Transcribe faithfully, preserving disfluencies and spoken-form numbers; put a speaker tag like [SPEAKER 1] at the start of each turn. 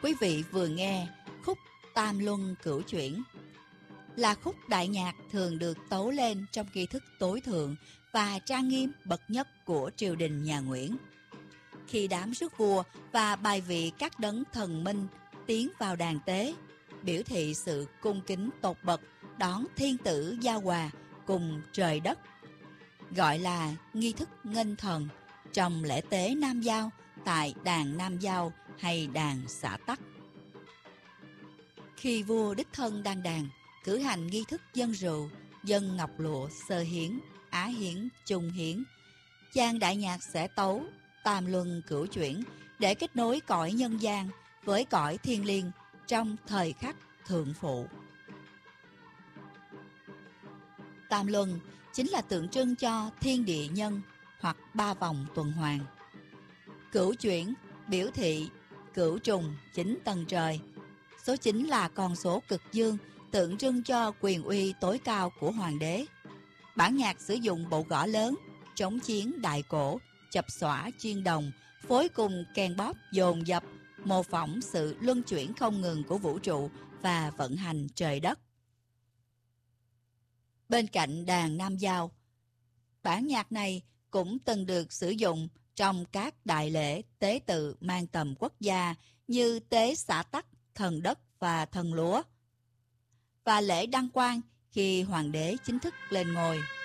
[SPEAKER 1] Quý vị vừa nghe khúc Tam Luân Cửu Chuyển, là khúc đại nhạc thường được tấu lên trong nghi thức tối thượng và trang nghiêm bậc nhất của triều đình nhà Nguyễn. Khi đám rước vua và bài vị các đấng thần minh tiến vào đàn tế, biểu thị sự cung kính tột bậc đón thiên tử giao hòa cùng trời đất, gọi là nghi thức nghênh thần trong lễ tế Nam Giao tại đàn Nam Giao hay đàn Xã Tắc. Khi vua đích thân đăng đàn, cử hành nghi thức dâng rượu, dâng ngọc lụa, sơ hiến, á hiến, trung hiến, chàng đại nhạc sẽ tấu Tam Luân Cửu Chuyển để kết nối cõi nhân gian với cõi thiên liêng trong thời khắc thượng phụ. Tam Luân chính là tượng trưng cho thiên địa nhân hoặc ba vòng tuần hoàn. Cửu chuyển biểu thị cửu trùng chín tầng trời. Số chín là con số cực dương, tượng trưng cho quyền uy tối cao của hoàng đế. Bản nhạc sử dụng bộ gõ lớn, trống chiến đại cổ, chập xõa chiên đồng, phối cùng kèn bóp dồn dập, mô phỏng sự luân chuyển không ngừng của vũ trụ và vận hành trời đất. Bên cạnh đàn Nam Giao, bản nhạc này cũng từng được sử dụng trong các đại lễ tế tự mang tầm quốc gia như tế xã tắc, thần đất và thần lúa, và lễ đăng quang khi hoàng đế chính thức lên ngôi.